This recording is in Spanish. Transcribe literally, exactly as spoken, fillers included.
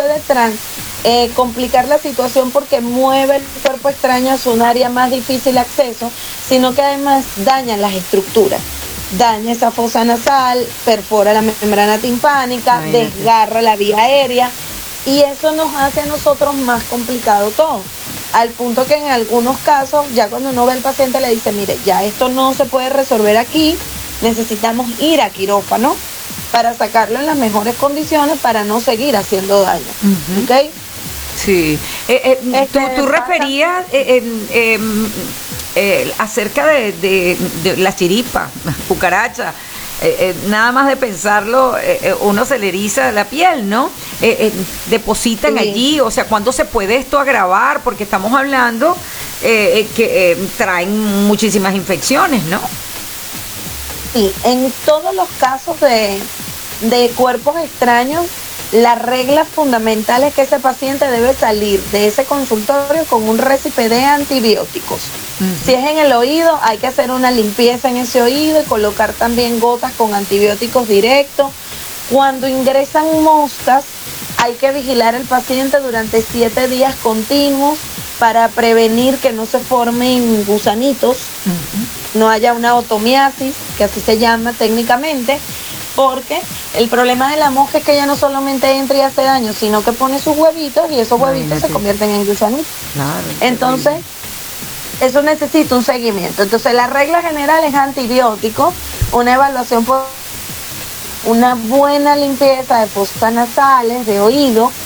tran- eh, complicar la situación porque mueve el cuerpo extraño a un área más difícil de acceso, sino que además daña las estructuras. Daña esa fosa nasal, perfora la membrana timpánica, Ay, desgarra la vía aérea y eso nos hace a nosotros más complicado todo. Al punto que en algunos casos, ya cuando uno ve al paciente le dice, mire, ya esto no se puede resolver aquí, necesitamos ir a quirófano para sacarlo en las mejores condiciones para no seguir haciendo daño. Uh-huh. ¿Ok? Sí. Eh, eh, Este, tú, tú pasa- referías eh, eh, eh, eh, acerca de, de, de la chiripa, cucaracha. Eh, eh, nada más de pensarlo, eh, eh, uno se le eriza la piel, ¿no? Eh, eh, depositan Sí. allí, o sea, ¿cuándo se puede esto agravar? Porque estamos hablando eh, eh, que eh, traen muchísimas infecciones, ¿no? Sí, en todos los casos de, de cuerpos extraños, la regla fundamental es que ese paciente debe salir de ese consultorio con un récipe de antibióticos. Uh-huh. Si es en el oído, hay que hacer una limpieza en ese oído y colocar también gotas con antibióticos directos. Cuando ingresan moscas, hay que vigilar al paciente durante siete días continuos para prevenir que no se formen gusanitos, Uh-huh. no haya una otomiasis, que así se llama técnicamente, porque el problema de la mosca es que ella no solamente entra y hace daño, sino que pone sus huevitos y esos huevitos Imagínate. se convierten en gusanitos. Claro. Entonces, eso necesita un seguimiento. Entonces, la regla general es antibiótico, una evaluación por una buena limpieza de fosas nasales, de oído,